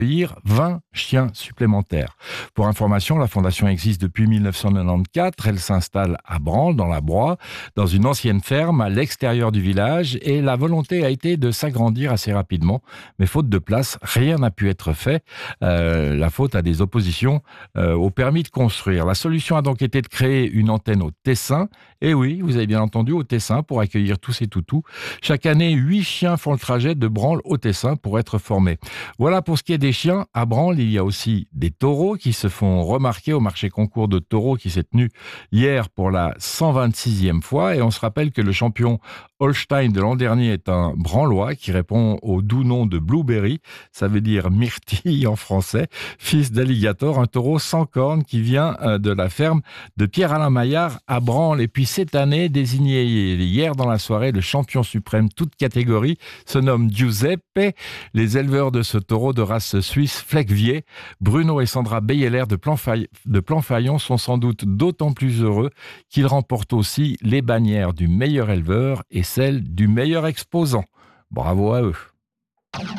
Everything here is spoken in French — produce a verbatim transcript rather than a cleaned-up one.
accueillir vingt chiens supplémentaires. Pour information, la fondation existe depuis mille neuf cent quatre-vingt-quatorze. Elle s'installe à Branle, dans la Broye, dans une ancienne ferme à l'extérieur du village, et la volonté a été de s'agrandir assez rapidement. Mais faute de place, rien n'a pu être fait. Euh, la faute à des oppositions euh, au permis de construire. La solution a donc été de créer une antenne au Tessin. Et oui, vous avez bien entendu, au Tessin, pour accueillir tous ces toutous. Chaque année, huit chiens font le trajet de Branle au Tessin pour être formés. Voilà pour ce qui est des chiens. À Branle, il y a aussi des taureaux qui se font remarquer au marché concours de taureaux qui s'est tenu hier pour la cent vingt-sixième fois. Et on se rappelle que le champion Holstein de l'an dernier est un Branlois qui répond au doux nom de Blueberry. Ça veut dire myrtille en français. Fils d'alligator, un taureau sans cornes qui vient de la ferme de Pierre-Alain Maillard à Branle. Et puis cette année, désigné hier dans la soirée, le champion suprême toute catégorie se nomme Giuseppe. Les éleveurs de ce taureau de race suisse Fleckvier, Bruno et Sandra Beyeler de Planfay- de Planfaillon sont sans doute d'autant plus heureux qu'ils remportent aussi les bannières du meilleur éleveur et celle du meilleur exposant. Bravo à eux.